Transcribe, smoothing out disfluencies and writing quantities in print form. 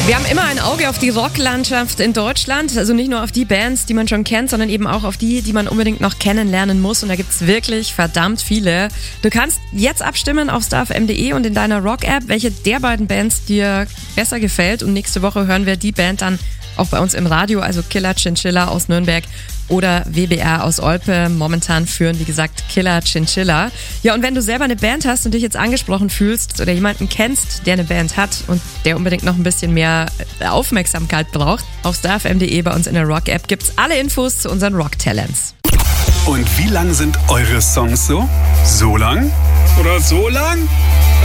Wir haben immer ein Auge auf die Rocklandschaft in Deutschland, also nicht nur auf die Bands, die man schon kennt, sondern eben auch auf die, die man unbedingt noch kennenlernen muss, und da gibt's wirklich verdammt viele. Du kannst jetzt abstimmen auf starfm.de und in deiner Rock-App, welche der beiden Bands dir besser gefällt, und nächste Woche hören wir die Band dann auch bei uns im Radio, also Killer Chinchilla aus Nürnberg oder WBR aus Olpe. Momentan führen, wie gesagt, Killer Chinchilla. Ja, und wenn du selber eine Band hast und dich jetzt angesprochen fühlst oder jemanden kennst, der eine Band hat und der unbedingt noch ein bisschen mehr Aufmerksamkeit braucht, auf starfm.de bei uns in der Rock-App gibt's alle Infos zu unseren Rock-Talents. Und wie lang sind eure Songs so? So lang? Oder so lang?